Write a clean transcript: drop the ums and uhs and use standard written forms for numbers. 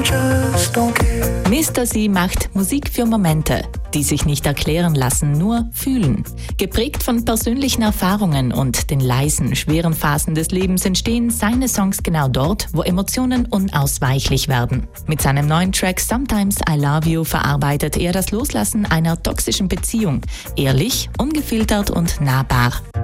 just don't care. Mr. C macht Musik für Momente, die sich nicht erklären lassen, nur fühlen. Geprägt von persönlichen Erfahrungen und den leisen, schweren Phasen des Lebens entstehen seine Songs genau dort, wo Emotionen unausweichlich werden. Mit seinem neuen Track Sometimes I Love You verarbeitet er das Loslassen einer toxischen Beziehung. Ehrlich, ungefiltert und nahbar.